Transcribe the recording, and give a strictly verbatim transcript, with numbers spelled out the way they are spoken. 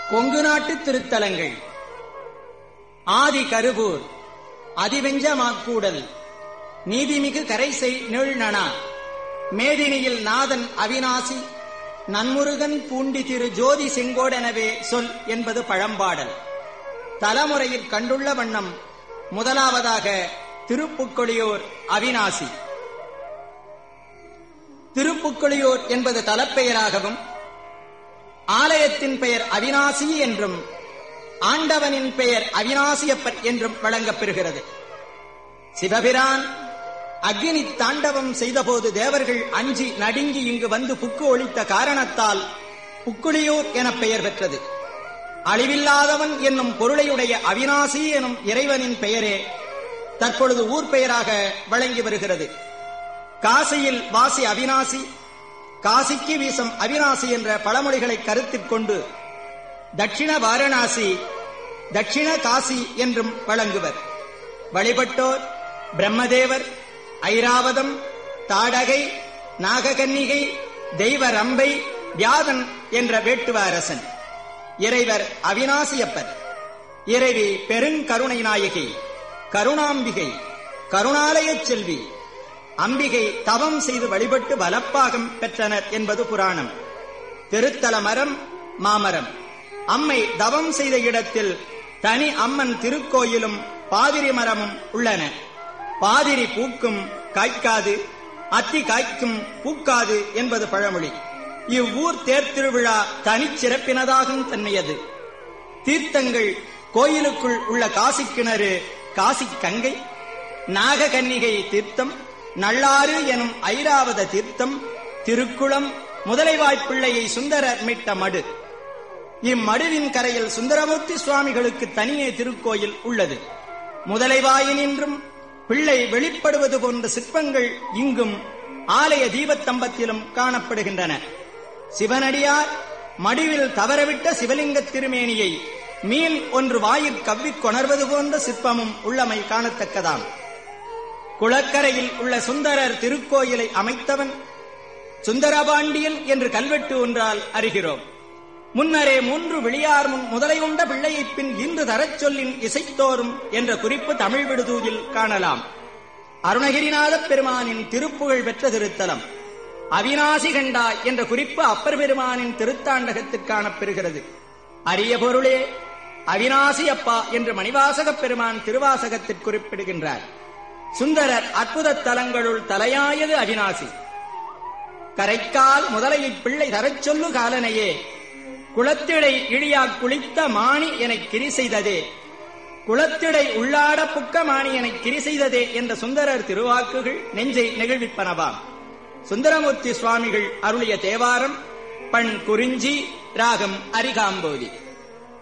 கொங்கு நாட்டு திருத்தலங்கள். ஆதி கருவூர், அதிவெஞ்ச மாக்கூடல், நீதிமிகு கரைசை நீழ்நனா, மேதினியில் நாதன் அவிநாசி, நன்முருகன் பூண்டி திரு ஜோதி செங்கோடெனவே சொல் என்பது பழம்பாடல். தலைமுறையில் கண்டுள்ள வண்ணம் முதலாவதாக திருப்புக்கொழியோர் அவிநாசி. திருப்புக்கொழியோர் என்பது தலப்பெயராகவும், ஆலயத்தின் பெயர் அவிநாசி என்றும், ஆண்டவனின் பெயர் அவிநாசியப்பர் என்றும் வழங்கப்பெறுகிறது. சிவபிரான் அக்னி தாண்டவம் செய்தபோது தேவர்கள் அஞ்சி நடுங்கி இங்கு வந்து புக்கு ஒழித்த காரணத்தால் புக்குழியூர் என பெயர் பெற்றது. அழிவில்லாதவன் என்னும் பொருளையுடைய அவிநாசி எனும் இறைவனின் பெயரே தற்பொழுது ஊர் பெயராக வழங்கி வருகிறது. காசியில் வாசி அவிநாசி, காசிக்கு வீசம் அவிநாசி என்ற பழமொழிகளை கருத்தில் கொண்டு தட்சிண வாரணாசி, தட்சிண காசி என்றும் வழங்குவர். வழிபட்டோர் பிரம்மதேவர், ஐராவதம், தாடகை, நாககன்னிகை, தெய்வ ரம்பை, வியாதன் என்ற வேட்டுவ அரசன். இறைவர் அவிநாசியப்பர். இறைவி பெருங்கருணை நாயகி, கருணாம்பிகை, கருணாலயச் செல்வி. அம்பிகை தவம் செய்து வழிபட்டு வலப்பாகம் பெற்றனர் என்பது புராணம். திருத்தல மரம் மாமரம். அம்மை தவம் செய்த இடத்தில் தனி அம்மன் திருக்கோயிலும் பாதிரி மரமும் உள்ளன. பாதிரி பூக்கும் காய்க்காது, அத்தி காய்க்கும் பூக்காது என்பது பழமொழி. இவ்வூர் தேர்திருவிழா தனிச்சிறப்பினதாகும் தன்மையது. தீர்த்தங்கள் கோயிலுக்குள் உள்ள காசி கிணறு காசி கங்கை, நாககன்னிகை தீர்த்தம், நள்ளாறு எனும் ஐராவத தீர்த்தம், திருக்குளம், முதலைவாய்ப்பிள்ளையை சுந்தரர் மீட்ட மடு. இம்மடுவின் கரையில் சுந்தரமூர்த்தி சுவாமிகளுக்கு தனியே திருக்கோயில் உள்ளது. முதலைவாயினின்றும் பிள்ளை வெளிப்படுவது போன்ற சிற்பங்கள் இங்கும் ஆலய தீபத்தம்பத்திலும் காணப்படுகின்றன. சிவனடியார் மடுவில் தவறவிட்ட சிவலிங்க திருமேனியை மீன் ஒன்று வாயிற் கவ்விக் கொணர்வது போன்ற சிற்பமும் உள்ளமை காணத்தக்கதாம். குளக்கரையில் உள்ள சுந்தரர் திருக்கோயிலை அமைத்தவன் சுந்தரபாண்டியன் என்று கல்வெட்டு ஒன்றால் அறிகிறோம். முன்னரே மூன்று விளியார் முன் முதலை உண்ட பிள்ளையை பின் இன்று தரச் சொல்லின் இசைத்தோறும் என்ற குறிப்பு தமிழ் விடுதூதில் காணலாம். அருணகிரிநாதப் பெருமானின் திருப்புகழ் பெற்ற திருத்தலம். அவிநாசி கண்டா என்ற குறிப்பு அப்பர் பெருமானின் திருத்தாண்டகத்தில் காணப்பெறுகிறது. அரிய பொருளே அவிநாசி அப்பா என்று மணிவாசகப் பெருமான் திருவாசகத்தில் குறிப்பிடுகின்றார். சுந்தரர் அற்புத தலங்களுள் தலையாயது அவிநாசி. கரைக்கால் முதலையைப் பிள்ளை தரச் சொல்லு காலனையே, குளத்திடை இழியா குளித்த மாணி எனக் கிரி செய்ததே, குளத்திடை உள்ளாட புக்க மாணி எனக் கிரி செய்ததே என்ற சுந்தரர் திருவாக்குகள் நெஞ்சை நெகிழ்விப்பனவாம். சுந்தரமூர்த்தி சுவாமிகள் அருளிய தேவாரம். பண் குறிஞ்சி, ராகம் அரிகாம்போதி.